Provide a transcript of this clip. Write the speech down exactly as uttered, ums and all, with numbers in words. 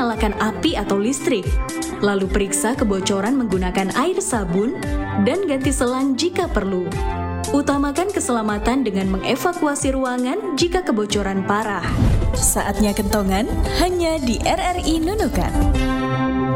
nyalakan api atau listrik. Lalu periksa kebocoran menggunakan air sabun dan ganti selang jika perlu. Utamakan keselamatan dengan mengevakuasi ruangan jika kebocoran parah. Saatnya kentongan hanya di R R I Nunukan.